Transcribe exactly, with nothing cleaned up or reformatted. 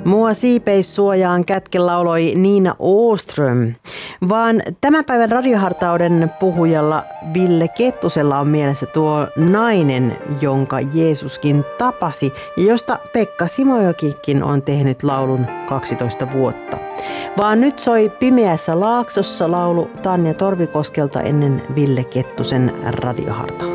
Mua siipeissuojaan kätke lauloi Nina Åström, vaan tämän päivän radiohartauden puhujalla Ville Kettusella on mielessä tuo nainen, jonka Jeesuskin tapasi ja josta Pekka Simojokikin on tehnyt laulun kaksitoista vuotta. Vaan nyt soi Pimeässä laaksossa laulu Tanja Torvikoskelta ennen Ville Kettusen radiohartausta.